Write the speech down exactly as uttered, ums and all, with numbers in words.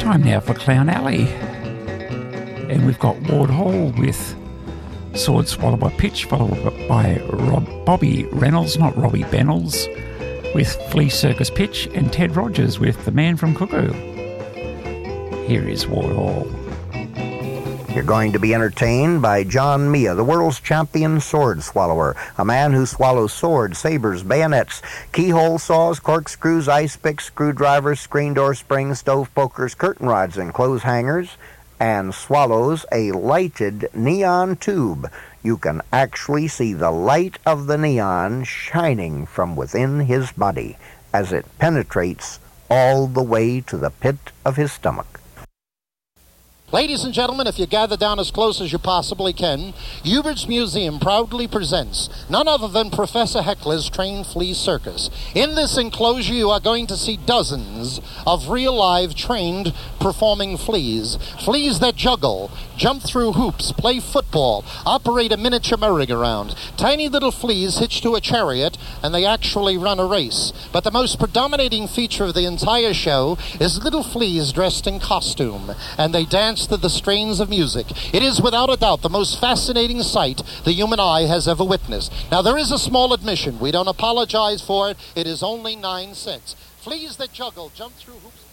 Time now for Clown Alley. And we've got Ward Hall with Sword Swallow by Pitch, followed by Rob, Bobby Reynolds, not Robbie Bennells, with Flea Circus Pitch, and Ted Rogers with The Man from Cuckoo. Here is Ward Hall. You're going to be entertained by John Mia, the world's champion sword swallower, a man who swallows swords, sabers, bayonets, keyhole saws, corkscrews, ice picks, screwdrivers, screen door springs, stove pokers, curtain rods, and clothes hangers, and swallows a lighted neon tube. You can actually see the light of the neon shining from within his body as it penetrates all the way to the pit of his stomach. Ladies and gentlemen, if you gather down as close as you possibly can, Hubert's Museum proudly presents none other than Professor Heckler's Trained Flea Circus. In this enclosure, you are going to see dozens of real live trained performing fleas. Fleas that juggle, jump through hoops, play football, operate a miniature merry-go-round. Tiny little fleas hitched to a chariot, and they actually run a race. But the most predominating feature of the entire show is little fleas dressed in costume, and they dance to the strains of music. It is without a doubt the most fascinating sight the human eye has ever witnessed. Now, there is a small admission. We don't apologize for it. It is only nine cents. Fleas that juggle, jump through hoops.